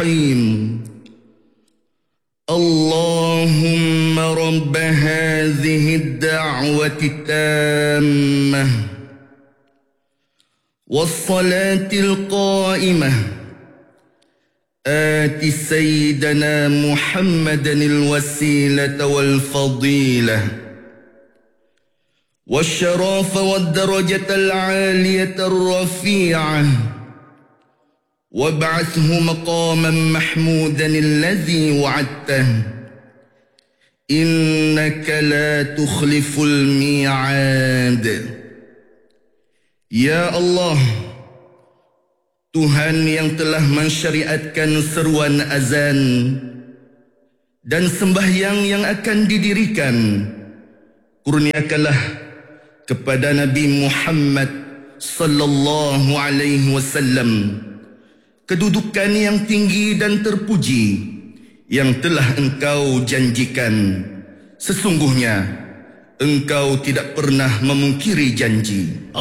اللهم رب هذه الدعوة التامة والصلاة القائمة آت سيدنا محمدا الوسيلة والفضيلة والشرف والدرجة العالية الرفيعة وابعثه مقاما محمودا الذي وعدته إنك لا تخلف الميعاد. Ya Allah, Tuhan yang telah mensyariatkan seruan azan dan sembahyang yang akan didirikan, kurniakanlah kepada Nabi Muhammad sallallahu alaihi wasallam kedudukan yang tinggi dan terpuji yang telah Engkau janjikan. Sesungguhnya Engkau tidak pernah memungkiri janji.